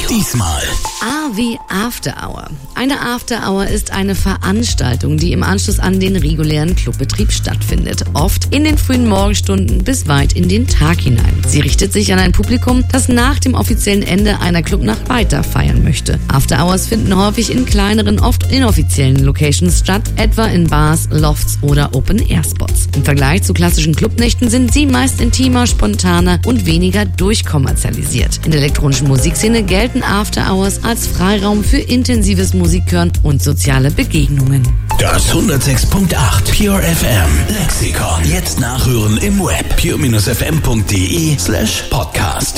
Diesmal A wie After Hour. Eine After Hour ist eine Veranstaltung, die im Anschluss an den regulären Clubbetrieb stattfindet. Oft in den frühen Morgenstunden bis weit in den Tag hinein. Sie richtet sich an ein Publikum, das nach dem offiziellen Ende einer Clubnacht weiter feiern möchte. After Hours finden häufig in kleineren, oft inoffiziellen Locations statt, etwa in Bars, Lofts oder Open-Air-Spots. Im Vergleich zu klassischen Clubnächten sind sie meist intimer, spontaner und weniger durchkommerzialisiert. In der elektronischen Musikszene gelten After Hours als Freiraum für intensives Musikhören und soziale Begegnungen. Das 106.8 Pure FM Lexikon. Jetzt nachhören im Web pure-fm.de/podcast.